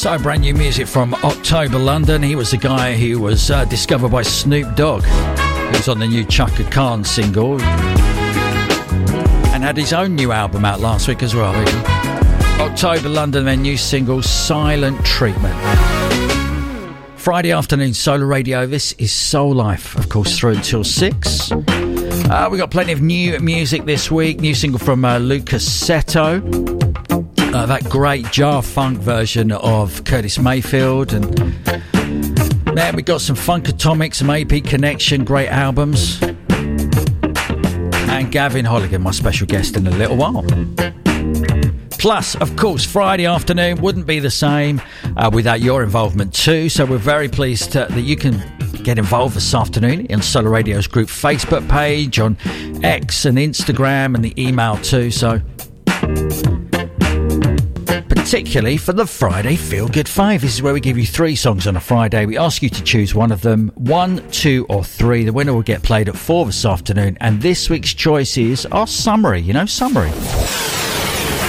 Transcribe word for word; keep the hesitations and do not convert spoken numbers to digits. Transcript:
So brand new music from October London. He was the guy who was uh, discovered by Snoop Dogg. He was on the new Chaka Khan single and had his own new album out last week as well. October London, their new single Silent Treatment. Friday afternoon Solar Radio. This is Soul Life, of course, through until six. Uh, we got plenty of new music this week. New single from uh, Lucas Seto. Uh, that great jar funk version of Curtis Mayfield, and then we got some Funkatomic, some A P Connection, great albums, and Gavin Holligan, my special guest in a little while. Plus, of course, Friday afternoon wouldn't be the same uh, without your involvement too, so we're very pleased to, that you can get involved this afternoon in Solar Radio's group Facebook page, on X and Instagram, and the email too, so particularly for the Friday Feel Good Five. This is where we give you three songs on a Friday. We ask you to choose one of them, one, two or three. The winner will get played at four this afternoon, and this week's choice is our summary, you know, summary.